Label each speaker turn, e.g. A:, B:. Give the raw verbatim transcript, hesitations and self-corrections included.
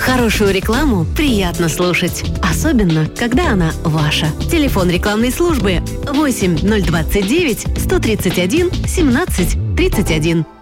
A: Хорошую рекламу приятно слушать, особенно, когда она ваша. Телефон рекламной службы восемь ноль двадцать девять сто тридцать один семнадцать тридцать один.